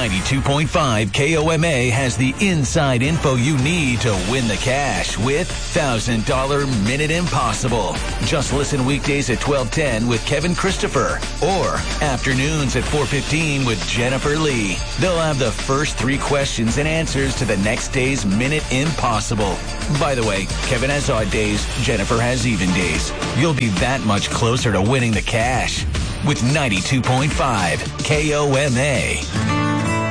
92.5 KOMA has the inside info you need to win the cash with $1,000 Minute Impossible. Just listen weekdays at 12:10 with Kevin Christopher or afternoons at 4:15 with Jennifer Lee. They'll have the first 3 questions and answers to the next day's Minute Impossible. By the way, Kevin has odd days, Jennifer has even days. You'll be that much closer to winning the cash with 92.5 KOMA.